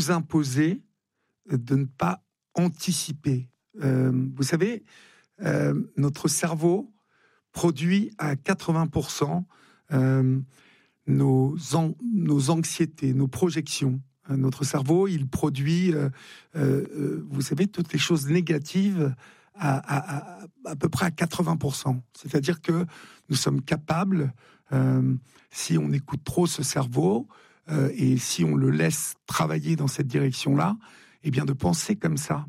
vous imposer de ne pas anticiper. Vous savez, notre cerveau produit à 80% nos anxiétés, nos projections. Notre cerveau, il produit, vous savez, toutes les choses négatives à peu près à 80%. C'est-à-dire que nous sommes capables, si on écoute trop ce cerveau, et si on le laisse travailler dans cette direction-là, eh bien de penser comme ça.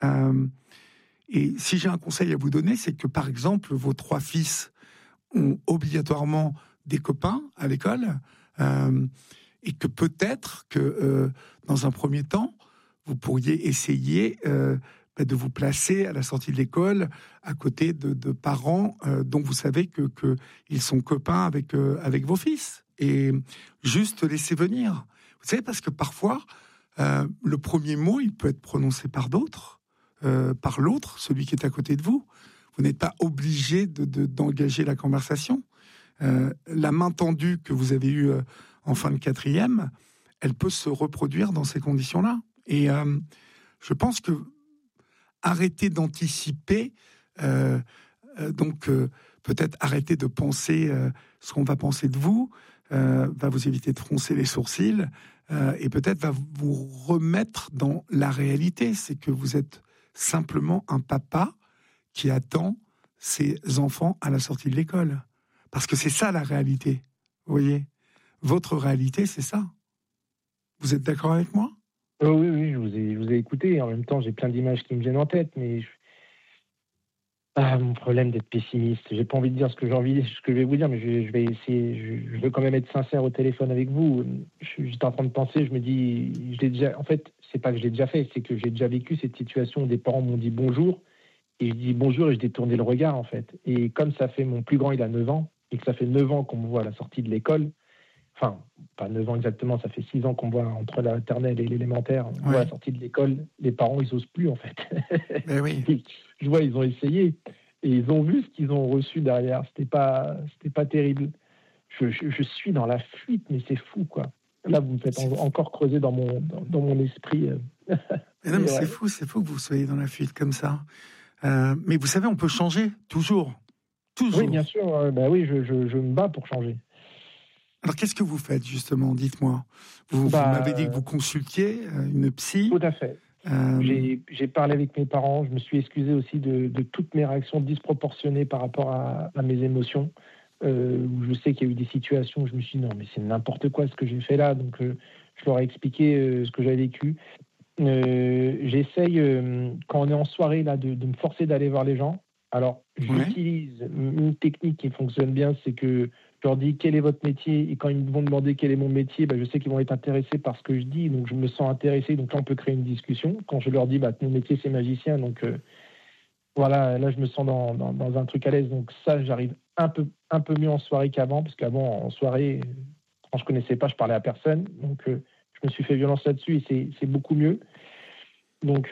Et si j'ai un conseil à vous donner, c'est que par exemple, vos 3 fils ont obligatoirement des copains à l'école, et que peut-être que dans un premier temps, vous pourriez essayer de vous placer à la sortie de l'école à côté de parents dont vous savez que ils sont copains avec vos fils, et juste laisser venir. Vous savez, parce que parfois le premier mot, il peut être prononcé par d'autres, par l'autre, celui qui est à côté de vous. Vous n'êtes pas obligé d'engager la conversation. La main tendue que vous avez eue en fin de 4e, elle peut se reproduire dans ces conditions-là. Et je pense que arrêter d'anticiper, donc peut-être arrêter de penser ce qu'on va penser de vous, va vous éviter de froncer les sourcils, et peut-être va vous remettre dans la réalité. C'est que vous êtes simplement un papa qui attend ses enfants à la sortie de l'école. Parce que c'est ça la réalité, vous voyez. Votre réalité, c'est ça. Vous êtes d'accord avec moi ? Oui, je vous ai écouté. Et en même temps, j'ai plein d'images qui me viennent en tête, mais mon problème d'être pessimiste. J'ai pas envie de dire ce que je vais vous dire, mais je vais essayer. Je veux quand même être sincère au téléphone avec vous. J'étais en train de penser, je me dis, je l'ai déjà. En fait, c'est pas que je l'ai déjà fait, c'est que j'ai déjà vécu cette situation où des parents m'ont dit bonjour, et je dis bonjour et je détournais le regard, en fait. Et comme ça fait, mon plus grand, il a 9 ans, et que ça fait 9 ans qu'on me voit à la sortie de l'école. Enfin, pas 9 ans exactement, ça fait 6 ans qu'on me voit entre la maternelle et l'élémentaire. On voit à la sortie de l'école, les parents, ils osent plus, en fait. Mais oui. Je vois, ils ont essayé. Et ils ont vu ce qu'ils ont reçu derrière. C'était pas terrible. Je suis dans la fuite, mais c'est fou, quoi. Là, vous me faites encore creuser dans mon esprit. Mais non, mais c'est fou que vous soyez dans la fuite comme ça. Mais vous savez, on peut changer, toujours. Oui, bien sûr. Oui, je me bats pour changer. Alors, qu'est-ce que vous faites, justement ? Dites-moi. Vous m'avez dit que vous consultiez une psy. Tout à fait. J'ai parlé avec mes parents. Je me suis excusé aussi de toutes mes réactions disproportionnées par rapport à mes émotions. Où je sais qu'il y a eu des situations où je me suis dit non, mais c'est n'importe quoi ce que j'ai fait là. Donc, je leur ai expliqué ce que j'avais vécu. J'essaye, quand on est en soirée, là, de me forcer d'aller voir les gens. Alors, j'utilise une technique qui fonctionne bien, c'est que je leur dis quel est votre métier, et quand ils vont me demander quel est mon métier, je sais qu'ils vont être intéressés par ce que je dis, donc je me sens intéressé, donc là on peut créer une discussion. Quand je leur dis mon métier c'est magicien, donc voilà, là je me sens dans un truc à l'aise, donc ça j'arrive un peu mieux en soirée qu'avant, parce qu'avant en soirée, quand je connaissais pas, je parlais à personne, donc je me suis fait violence là-dessus et c'est beaucoup mieux. Donc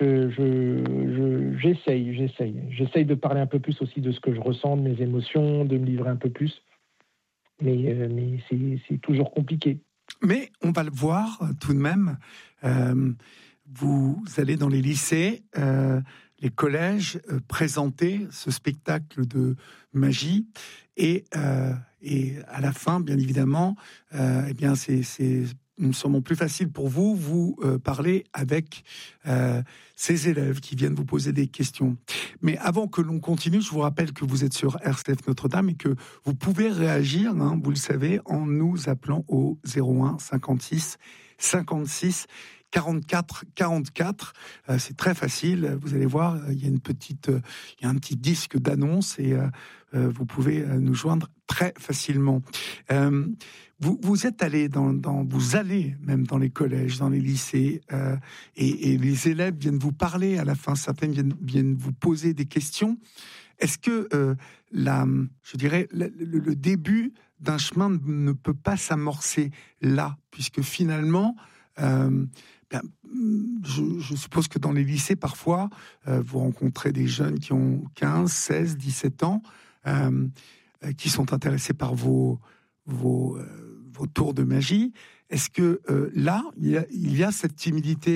j'essaye de parler un peu plus aussi de ce que je ressens, de mes émotions, de me livrer un peu plus. Mais c'est toujours compliqué. Mais on va le voir tout de même. Vous allez dans les lycées, les collèges, présenter ce spectacle de magie, et à la fin, bien évidemment, eh bien c'est sûrement plus facile pour vous parler avec ces élèves qui viennent vous poser des questions. Mais avant que l'on continue, je vous rappelle que vous êtes sur RCF Notre-Dame et que vous pouvez réagir, vous le savez, en nous appelant au 01 56 56 44 44. C'est très facile. Vous allez voir, il y a un petit disque d'annonce et vous pouvez nous joindre très facilement. Vous êtes allé vous allez même dans les collèges, dans les lycées, et les élèves viennent vous parler à la fin. Certains viennent vous poser des questions. Est-ce que je dirais, le début d'un chemin ne peut pas s'amorcer là, puisque finalement, je suppose que dans les lycées, parfois, vous rencontrez des jeunes qui ont 15, 16, 17 ans, qui sont intéressés par vos tours de magie. Est-ce que là, il y a cette timidité